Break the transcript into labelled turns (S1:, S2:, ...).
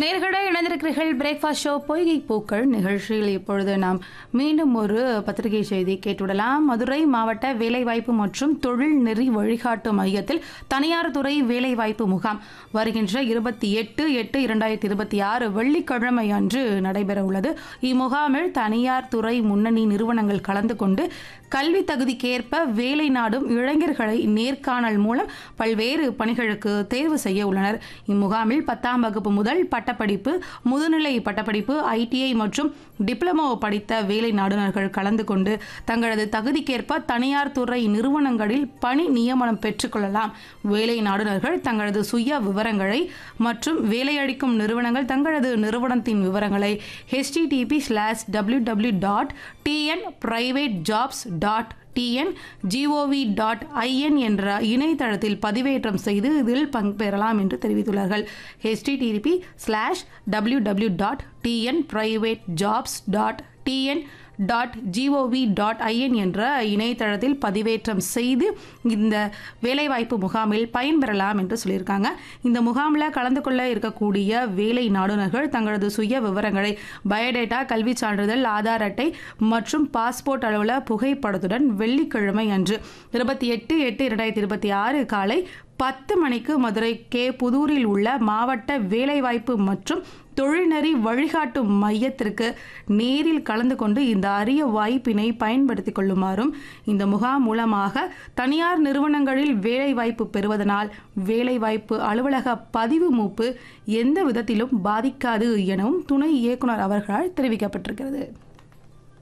S1: நேயர்களே இணைந்திருக்கிறீர்கள் breakfast show பொய்கை பூக்கள் நிகழ்ச்சியில் இப்பொழுது நாம் மீண்டும் ஒரு பத்திரிகை செய்தி கேட்டுவிடலாம். மதுரை மாவட்ட வேலைவாய்ப்பு மற்றும் தொழில் நெறி வழிகாட்டு மையத்தில் தனியார் துறை வேலைவாய்ப்பு முகாம் வருகின்ற 28/8/2026 வெள்ளிக்கிழமை அன்று நடைபெற உள்ளது. இம்முகாமில் தனியார் துறை முன்னணி நிறுவனங்கள் கலந்து கொண்டு கல்வி தகுதிக்கேற்ப வேலை நாடும் இளைஞர்களை நேர்காணல் மூலம் பல்வேறு பணிகளுக்கு தேர்வு செய்ய உள்ளனர். இம்முகாமில் 10ஆம் வகுப்பு முதல் பட்டப்படிப்பு, முதுநிலை பட்டப்படிப்பு, ITI மற்றும் டிப்ளமோ படித்த வேலை நாடுனர்கள் கலந்து கொண்டு தங்களது தகுதிக்கேற்ப தனியார் துறை நிறுவனங்களில் பணி நியமனம் பெற்றுக்கொள்ளலாம். வேலை நாடுனர்கள் தங்களது சுய விவரங்களை மற்றும் வேலையளிக்கும் நிறுவனங்கள் தங்களது நிறுவனத்தின் விவரங்களை http://www.tnprivatejobs.tn.gov.in என்ற இணையதளத்தில் பதிவேற்றம் செய்து இதில் பங்கேறலாம் என்று தெரிவித்துள்ளார்கள். http://www.tnprivatejobs.tn.gov.in என்ற இணையதளத்தில் பதிவேற்றம் செய்து இந்த வேலைவாய்ப்பு முகாமில் பயன்பெறலாம் என்று சொல்லியிருக்காங்க. இந்த முகாமில் கலந்து கொள்ள இருக்கக்கூடிய வேலை நாடுனர்கள் தங்களது சுய விவரங்களை பயோடேட்டா, கல்வி சான்றிதழ், ஆதார் அட்டை மற்றும் பாஸ்போர்ட் அளவுள்ள புகைப்படத்துடன் வெள்ளிக்கிழமை அன்று 28/8/2026 காலை 10 மணிக்கு மதுரை புதூரில் உள்ள மாவட்ட வேலைவாய்ப்பு மற்றும் தொழில்நெறி வழிகாட்டு மையத்திற்கு நேரில் கலந்து கொண்டு இந்த அரிய வாய்ப்பினை பயன்படுத்திக் கொள்ளுமாறும், இந்த முகாம் மூலமாக தனியார் நிறுவனங்களில் வேலைவாய்ப்பு பெறுவதனால் வேலைவாய்ப்பு அலுவலக பதிவு மூப்பு எந்த விதத்திலும் பாதிக்காது எனவும் துணை இயக்குனர் அவர்களால் தெரிவிக்கப்பட்டிருக்கிறது.